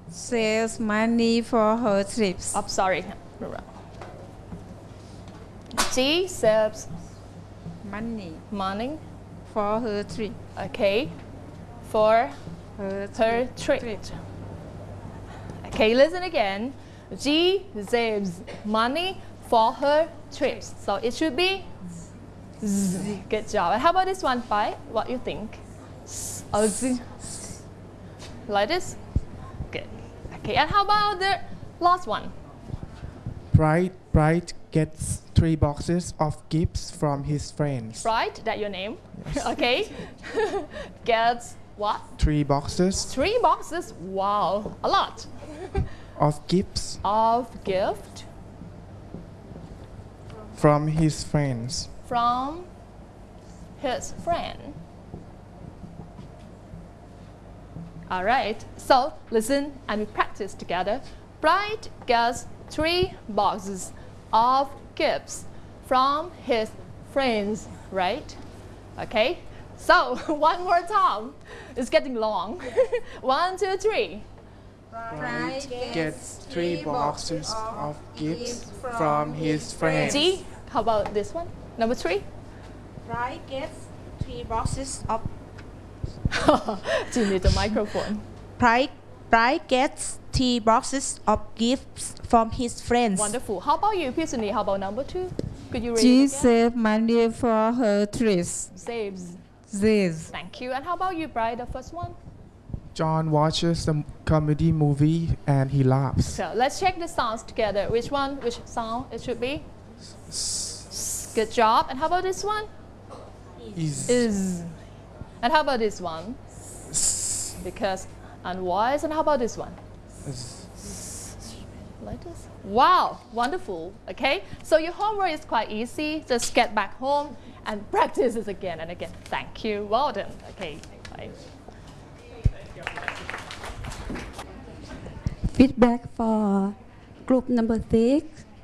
saves money for her trips. Oh, sorry. She saves money for her trip. okay, for Her her trip. Okay, listen again. She saves money for her trips. So it should be Z. Good job. And how about this one, Pai? What you think? Z. Like this? Good. Okay, and how about the last one? Bright gets 3 boxes of gifts from his friends. Right? That your name? Yes. Okay. Gets what? 3 boxes 3 boxes. Wow, a lot. of gifts Of gift from his friends. from his friend. All right, so listen and we practice together. Bright gets 3 boxes of gifts from his friends, right? Okay, so one more time. It's getting long. 1, 2, 3. Bright gets 3 boxes of gifts from his friends. G, how about this one? Number 3. Bright gets 3 boxes of Do you need a microphone? Bright gets 3 boxes of gifts from his friends. Wonderful. How about you, Pisani? How about number 2? Could you read She it again? saves money for her trips. Saves. This. Thank you. And how about you, Bright, the first one? John watches a comedy movie and he laughs. So let's check the sounds together. Which one? Which sound it should be? Good job. And how about this one? Is. And how about this one? Because unwise. And how about this one? Like this. Wow, wonderful. Okay, so your homework is quite easy. Just get back home and practice this again and again. Thank you. Well done. Okay, bye. Feedback for group number 6.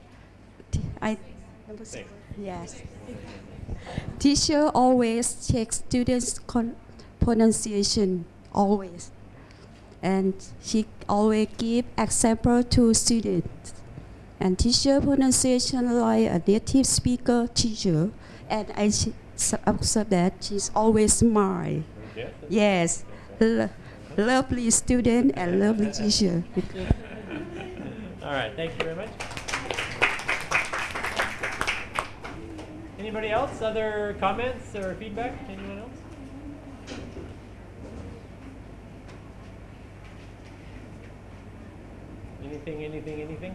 Number 6. Yes. Teacher always checks students' pronunciation, always. And she always give example to students. And teacher pronunciation like a native speaker teacher. And I observe that she's always smile. Yes. Lovely student and lovely teacher. All right, thank you very much. Anybody else? Other comments or feedback? Anyone else? Anything?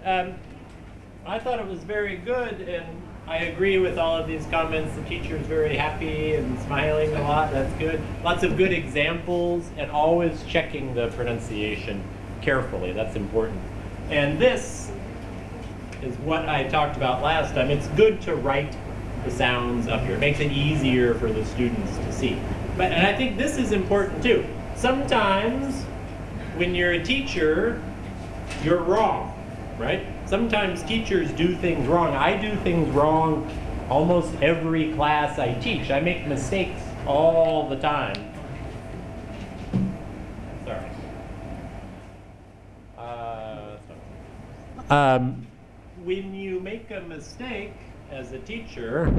I thought it was very good, and I agree with all of these comments. The teacher's very happy and smiling a lot. That's good. Lots of good examples, and always checking the pronunciation carefully. That's important. And this is what I talked about last time. It's good to write the sounds up here. It makes it easier for the students to see. And I think this is important too. Sometimes when you're a teacher, you're wrong, right? Sometimes teachers do things wrong. I do things wrong almost every class I teach. I make mistakes all the time. Sorry. When you make a mistake as a teacher,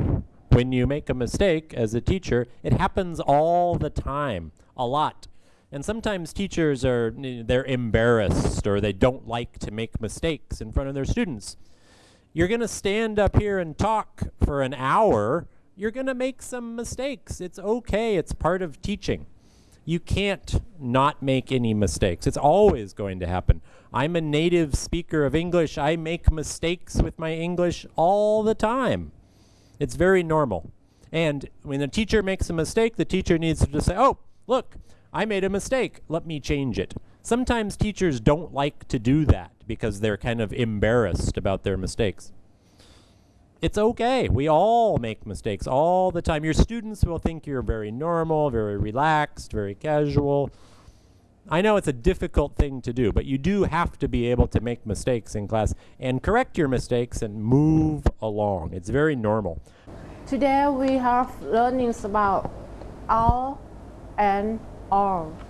it happens all the time, a lot. And sometimes teachers they're embarrassed or they don't like to make mistakes in front of their students. You're going to stand up here and talk for an hour. You're going to make some mistakes. It's okay. It's part of teaching. You can't not make any mistakes. It's always going to happen. I'm a native speaker of English. I make mistakes with my English all the time. It's very normal. And when a teacher makes a mistake, the teacher needs to just say, oh, look, I made a mistake. Let me change it. Sometimes teachers don't like to do that because they're kind of embarrassed about their mistakes. It's okay. We all make mistakes all the time. Your students will think you're very normal, very relaxed, very casual. I know it's a difficult thing to do, but you do have to be able to make mistakes in class and correct your mistakes and move along. It's very normal. Today we have learnings about all and all.